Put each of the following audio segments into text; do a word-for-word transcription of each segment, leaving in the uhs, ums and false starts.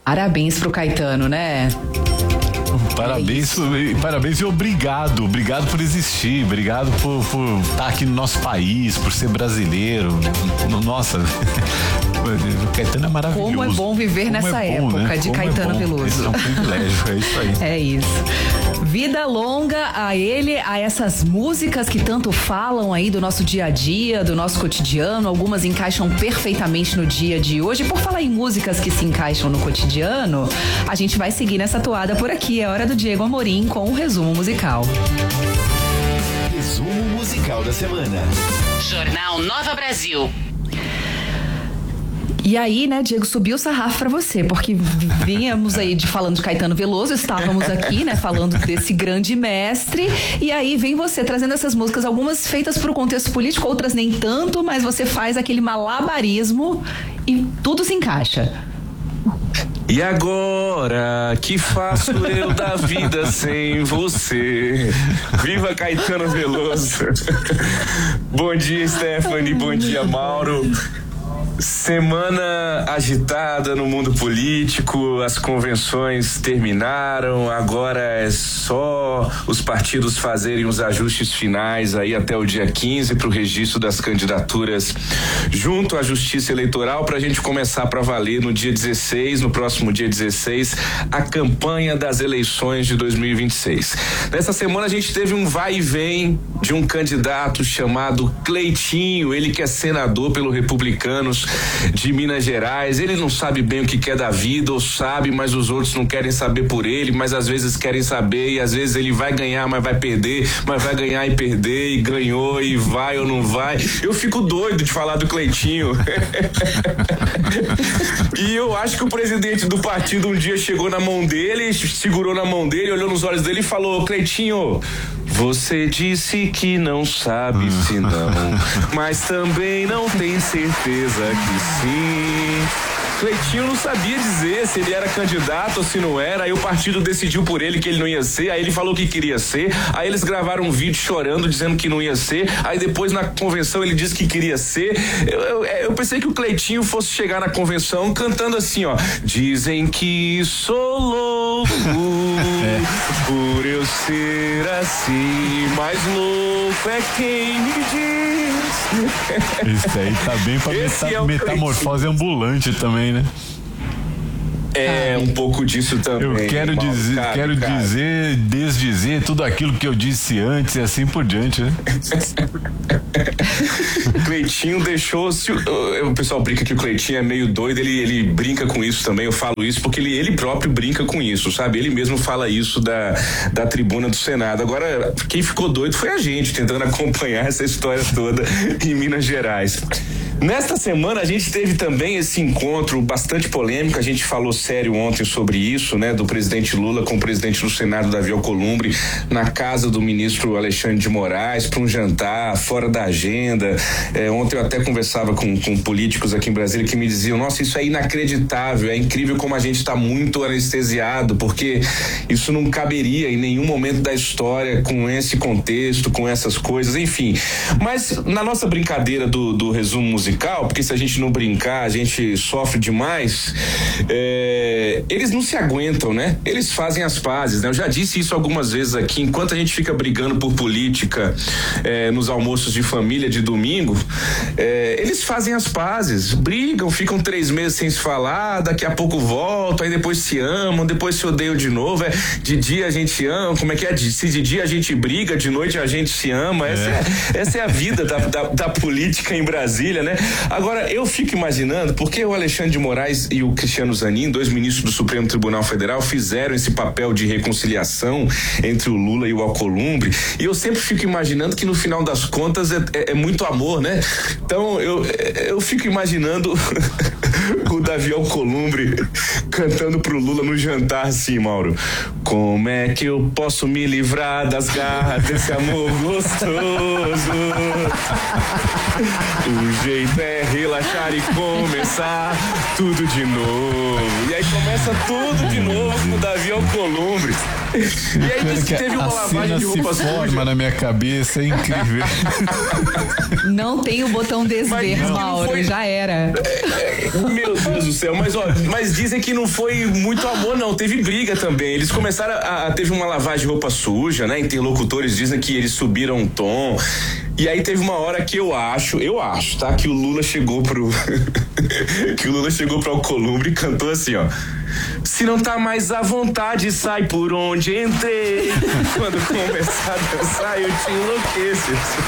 Parabéns pro Caetano, né? Parabéns, é parabéns e obrigado, obrigado por existir, obrigado por, por estar aqui no nosso país, por ser brasileiro. Nossa, o Caetano é maravilhoso. Como é bom viver Como nessa é bom, época, né? de Como Caetano é Veloso. Esse é um privilégio, é isso aí. É isso. Vida longa a ele, a essas músicas que tanto falam aí do nosso dia a dia, do nosso cotidiano. Algumas encaixam perfeitamente no dia de hoje. Por falar em músicas que se encaixam no cotidiano, a gente vai seguir nessa toada por aqui. É hora do Diego Amorim com o resumo musical. Resumo musical da semana. Jornal Nova Brasil. E aí, né, Diego, subiu o sarrafo pra você, porque vínhamos aí de falando de Caetano Veloso, estávamos aqui, né, falando desse grande mestre, e aí vem você trazendo essas músicas, algumas feitas pro contexto político, outras nem tanto, mas você faz aquele malabarismo e tudo se encaixa. E agora, que faço eu da vida sem você? Viva Caetano Veloso! Bom dia, Stephanie, bom dia, Mauro. Semana agitada no mundo político, as convenções terminaram, agora é só os partidos fazerem os ajustes finais aí até o dia quinze para o registro das candidaturas junto à Justiça Eleitoral, para a gente começar para valer no dia dezesseis, no próximo dia dezesseis, a campanha das eleições de dois mil e vinte e seis. Nessa semana a gente teve um vai e vem de um candidato chamado Cleitinho, ele que é senador pelo Republicanos de Minas Gerais. Ele não sabe bem o que quer da vida, ou sabe, mas os outros não querem saber por ele, mas às vezes querem saber, e às vezes ele vai ganhar, mas vai perder, mas vai ganhar e perder, e ganhou, e vai ou não vai. Eu fico doido de falar do Cleitinho. E eu acho que o presidente do partido um dia chegou na mão dele, segurou na mão dele, olhou nos olhos dele e falou: Cleitinho, você disse que não sabe se não, mas também não tem certeza que sim. Cleitinho não sabia dizer se ele era candidato ou se não era, aí o partido decidiu por ele que ele não ia ser, aí ele falou que queria ser, aí eles gravaram um vídeo chorando dizendo que não ia ser, aí depois na convenção ele disse que queria ser. Eu, eu, eu pensei que o Cleitinho fosse chegar na convenção cantando assim, ó: dizem que sou louco é. por eu ser assim, mas louco é quem me diz. Isso aí tá bem pra meta, é metamorfose ambulante também, né? É, um pouco disso também. Eu quero Mauro, dizer, cara, quero cara. dizer, desdizer tudo aquilo que eu disse antes e assim por diante, né? Cleitinho deixou, se o, o pessoal brinca que o Cleitinho é meio doido, ele, ele brinca com isso também, eu falo isso porque ele, ele próprio brinca com isso, sabe? Ele mesmo fala isso da, da tribuna do Senado. Agora, quem ficou doido foi a gente, tentando acompanhar essa história toda em Minas Gerais. Nesta semana a gente teve também esse encontro bastante polêmico, a gente falou sério ontem sobre isso, né, do presidente Lula com o presidente do Senado, Davi Alcolumbre, na casa do ministro Alexandre de Moraes, para um jantar fora da agenda. É, ontem eu até conversava com, com políticos aqui em Brasília que me diziam: nossa, isso é inacreditável, é incrível como a gente está muito anestesiado, porque isso não caberia em nenhum momento da história com esse contexto, com essas coisas, enfim. Mas na nossa brincadeira do, do resumo musical, porque se a gente não brincar, a gente sofre demais, é, eles não se aguentam, né? Eles fazem as pazes, né? Eu já disse isso algumas vezes aqui, enquanto a gente fica brigando por política é, nos almoços de família de domingo, é, eles fazem as pazes, brigam, ficam três meses sem se falar, daqui a pouco voltam, aí depois se amam, depois se odeiam de novo, é, de dia a gente ama, como é que é? Se de dia a gente briga, de noite a gente se ama, essa é, é, essa é a vida da, da, da política em Brasília, né? Agora, eu fico imaginando, porque o Alexandre de Moraes e o Cristiano Zanin, dois ministros do Supremo Tribunal Federal, fizeram esse papel de reconciliação entre o Lula e o Alcolumbre, e eu sempre fico imaginando que no final das contas é, é, é muito amor, né? Então, eu, eu fico imaginando o Davi Alcolumbre cantando pro Lula no jantar assim, Mauro: como é que eu posso me livrar das garras desse amor gostoso? O jeito é relaxar e começar tudo de novo. E aí começa tudo de novo com o Davi Alcolumbre. E aí diz que teve uma lavagem de roupa suja. Forma na minha cabeça, é incrível. Não tem o botão desver, Mauro, foi... já era. É, meu Deus do céu, mas ó, mas dizem que não foi muito amor, não. Teve briga também. Eles começaram a, a teve uma lavagem de roupa suja, né? Interlocutores dizem que eles subiram um tom. E aí teve uma hora que eu acho, eu acho, tá? Que o Lula chegou pro que o Lula chegou pro Alcolumbre e cantou assim, ó: se não tá mais à vontade, sai por onde entrei. Quando começar a dançar, eu te enlouqueço.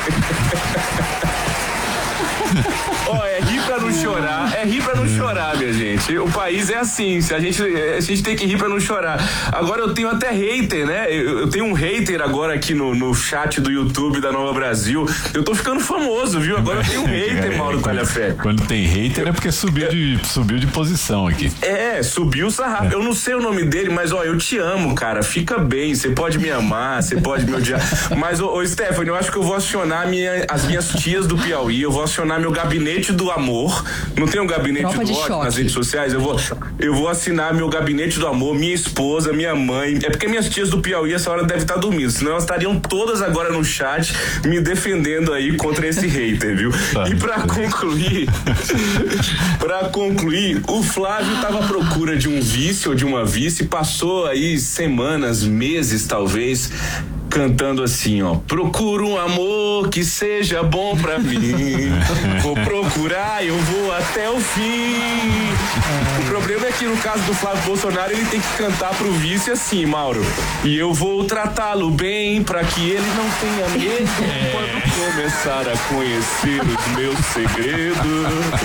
Ó, oh, é rir pra não chorar, é rir pra não chorar, minha gente. O país é assim, se a gente, a gente tem que rir pra não chorar. Agora eu tenho até hater, né? Eu, eu tenho um hater agora aqui no, no chat do YouTube da Nova Brasil. Eu tô ficando famoso, viu? Agora eu tenho um hater, Mauro Talhaferro. Quando tem hater é porque subiu de, subiu de posição aqui. É, subiu o sarrafo. É. Eu não sei o nome dele, mas ó, eu te amo, cara. Fica bem, você pode me amar, você pode me odiar. Mas, ô, ô Stephanie, eu acho que eu vou acionar minha, as minhas tias do Piauí, eu vou acionar meu gabinete do amor. Não tem um gabinete Tropa do ódio choque. nas redes sociais? Eu vou, eu vou assinar meu gabinete do amor, minha esposa, minha mãe. É porque minhas tias do Piauí essa hora devem estar dormindo, senão elas estariam todas agora no chat me defendendo aí contra esse hater, viu? Tá. E pra concluir, pra concluir, o Flávio tava à procura de um vice ou de uma vice, passou aí semanas, meses talvez, cantando assim, ó: procuro um amor que seja bom pra mim, vou procurar, eu vou até o fim. O problema é que no caso do Flávio Bolsonaro ele tem que cantar pro vice assim, Mauro: e eu vou tratá-lo bem pra que ele não tenha medo é. quando começar a conhecer os meus segredos.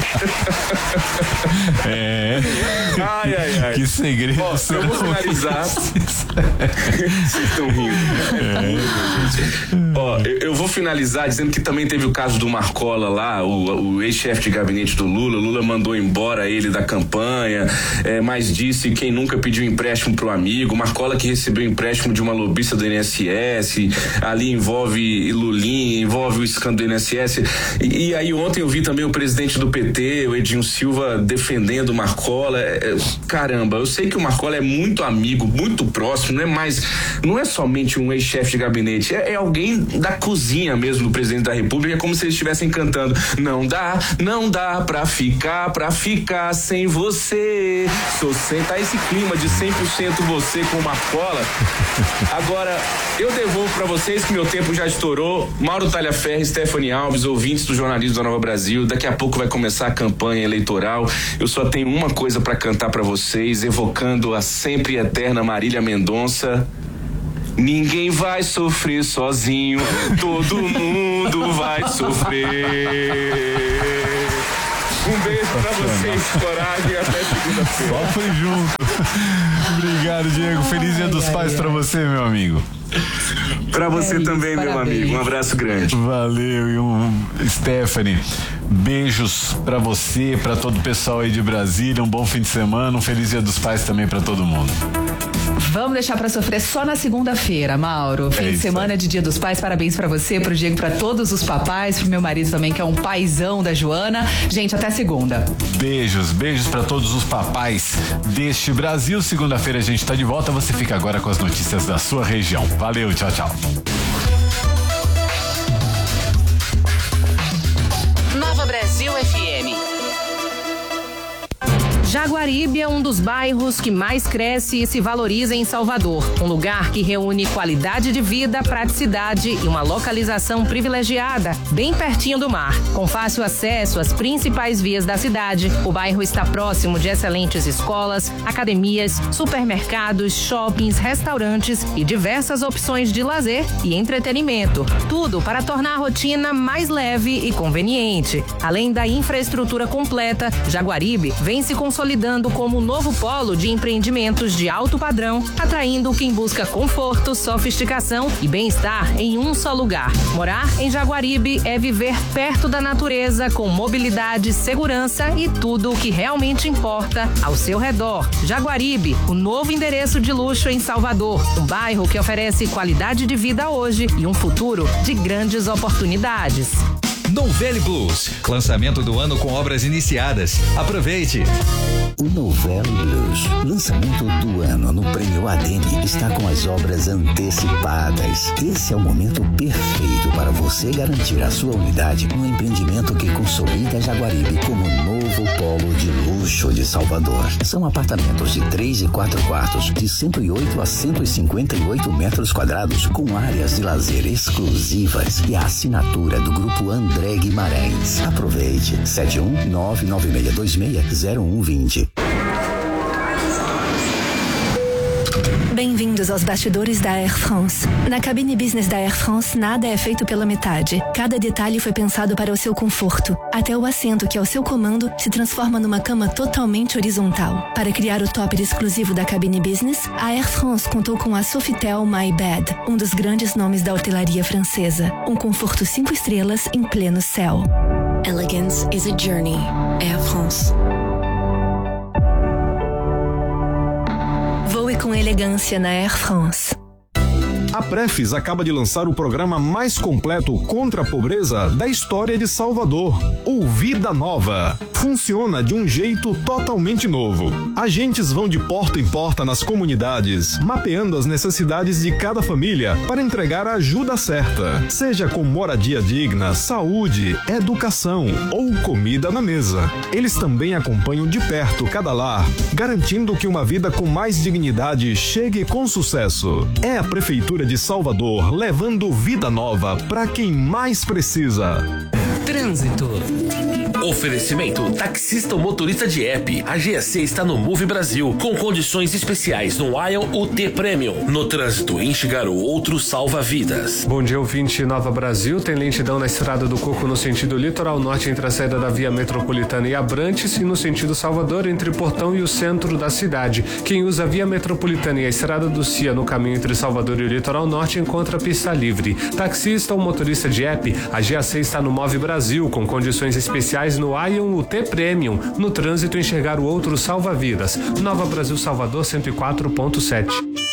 É. Ai, ai, ai. Que segredo. Ó, eu vou finalizar. Vocês estão rindo. É. Ó, eu, eu vou finalizar dizendo que também teve o caso do Marcola lá, o, o ex-chefe de gabinete do Lula. Lula mandou embora ele da campanha, é, mas disse quem nunca pediu empréstimo pro amigo. Marcola que recebeu empréstimo de uma lobista do I N S S, ali envolve Lulinha, envolve o escândalo do I N S S. E, e aí ontem eu vi também o presidente do P T, o Edinho Silva, defendendo o Marcola. É, caramba, eu sei que o Marcola é muito amigo, muito próximo, não é mais, não é somente um ex-chefe de gabinete, é, é alguém da cozinha mesmo do presidente da República. É como se eles estivessem cantando: não dá, não dá pra ficar, pra ficar sem você. Sou sem, tá esse clima de cem por cento você com Marcola. Agora, eu devolvo pra vocês que meu tempo já estourou. Mauro Talhaferro, Stephanie Alves, ouvintes do jornalismo da Nova Brasil, daqui a pouco vai começar a campanha eleitoral. Eu só tenho uma coisa pra cantar pra vocês, evocando a sempre eterna Marília Mendonça: ninguém vai sofrer sozinho, todo mundo vai sofrer. Um beijo pra vocês, coragem, e até segunda-feira. Sofre junto. Obrigado, Diego. Feliz Dia dos Pais pra você, meu amigo. Pra você é isso, também, parabéns. meu amigo. Um abraço grande. Valeu. E um Stephanie, beijos pra você, pra todo o pessoal aí de Brasília. Um bom fim de semana. Um feliz Dia dos Pais também pra todo mundo. Vamos deixar pra sofrer só na segunda-feira, Mauro. Fim É de semana aí. de Dia dos Pais. Parabéns pra você, pro Diego, pra todos os papais, pro meu marido também, que é um paizão da Joana. Gente, até segunda. Beijos, beijos pra todos os papais deste Brasil. Segunda-feira a gente tá de volta. Você fica agora com as notícias da sua região. Valeu, tchau, tchau. Nova Brasil F M. Jaguaribe é um dos bairros que mais cresce e se valoriza em Salvador. Um lugar que reúne qualidade de vida, praticidade e uma localização privilegiada, bem pertinho do mar. Com fácil acesso às principais vias da cidade, o bairro está próximo de excelentes escolas, academias, supermercados, shoppings, restaurantes e diversas opções de lazer e entretenimento. Tudo para tornar a rotina mais leve e conveniente. Além da infraestrutura completa, Jaguaribe vem se consolidando como um novo polo de empreendimentos de alto padrão, atraindo quem busca conforto, sofisticação e bem-estar em um só lugar. Morar em Jaguaribe é viver perto da natureza, com mobilidade, segurança e tudo o que realmente importa ao seu redor. Jaguaribe, o novo endereço de luxo em Salvador, um bairro que oferece qualidade de vida hoje e um futuro de grandes oportunidades. Nouvelle Blues, lançamento do ano com obras iniciadas. Aproveite! o Novello Blues. Lançamento do ano no Prêmio Adene está com as obras antecipadas. Esse é o momento perfeito para você garantir a sua unidade no empreendimento que consolida Jaguaribe como novo polo de luxo de Salvador. São apartamentos de três e quatro quartos, de cento e oito a cento e cinquenta e oito metros quadrados, com áreas de lazer exclusivas e a assinatura do Grupo André Guimarães. Aproveite. sete um nove nove seis dois seis zero um dois zero. Bem-vindos aos bastidores da Air France. Na cabine business da Air France, nada é feito pela metade. Cada detalhe foi pensado para o seu conforto. Até o assento que, ao seu comando, se transforma numa cama totalmente horizontal. Para criar o topper exclusivo da cabine business, a Air France contou com a Sofitel My Bed, um dos grandes nomes da hotelaria francesa. Um conforto cinco estrelas em pleno céu. Elegance is a journey. Air France. Voe com elegância na Air France. A Prefis acaba de lançar o programa mais completo contra a pobreza da história de Salvador, o Vida Nova. Funciona de um jeito totalmente novo. Agentes vão de porta em porta nas comunidades, mapeando as necessidades de cada família para entregar a ajuda certa, seja com moradia digna, saúde, educação ou comida na mesa. Eles também acompanham de perto cada lar, garantindo que uma vida com mais dignidade chegue com sucesso. É a Prefeitura de Salvador levando vida nova para quem mais precisa. Trânsito. Oferecimento taxista ou motorista de app. A G A C está no Move Brasil, com condições especiais no Ion U T Premium. No trânsito, enxergar o outro salva vidas. Bom dia, ouvinte. Nova Brasil tem lentidão na Estrada do Coco no sentido litoral norte entre a saída da Via Metropolitana e Abrantes, e no sentido Salvador entre Portão e o centro da cidade. Quem usa a Via Metropolitana e a Estrada do Cia no caminho entre Salvador e o litoral norte encontra pista livre. Taxista ou motorista de app, a G A C está no Move Brasil, com condições especiais no Ion U T Premium. No trânsito, enxergar o outro salva vidas. Nova Brasil Salvador cento e quatro ponto sete.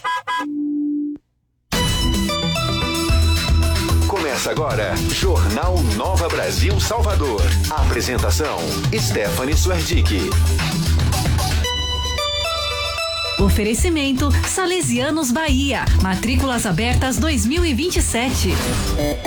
Começa agora, Jornal Nova Brasil Salvador. Apresentação, Stephanie Swerdick. Oferecimento Salesianos Bahia. Matrículas abertas dois mil e vinte e sete.